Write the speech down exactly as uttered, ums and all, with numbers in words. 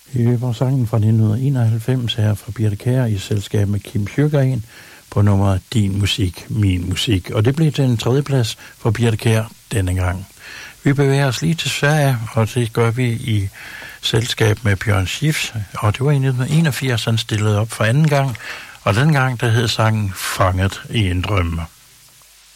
Det var sangen fra nitten enoghalvfems her fra Birthe Kjær i selskab med Kim Sjøgren på nummeret Din Musik, Min Musik. Og det blev til en tredjeplads for Birthe Kjær denne gang. Vi bevæger os lige til Sverige, og det gør vi i selskab med Bjørn Skifs. Og det var i nitten enogfirs, han stillede op for anden gang. Og den gang, der hed sangen Fanget i en drømme.